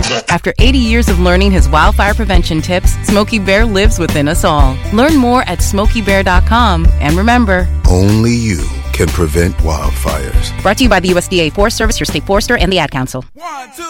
After 80 years of learning his wildfire prevention tips, Smokey Bear lives within us all. Learn more at SmokeyBear.com. And remember, only you can prevent wildfires. Brought to you by the USDA Forest Service, your state forester, and the Ad Council. 1, 2.